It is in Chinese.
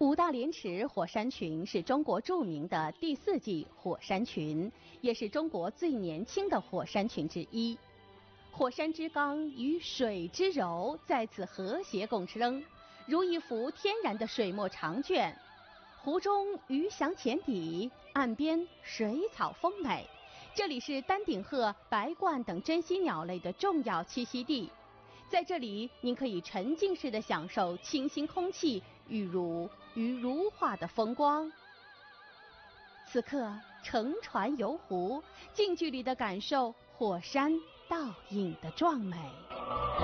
五大连池火山群是中国著名的第4纪火山群，也是中国最年轻的火山群之一。火山之刚与水之柔在此和谐共生，如一幅天然的水墨长卷。湖中鱼翔浅底，岸边水草丰美。这里是丹顶鹤、白鹳等珍稀鸟类的重要栖息地。在这里，您可以沉浸式地享受清新空气与如画的风光。此刻，乘船游湖，近距离地感受火山倒影的壮美。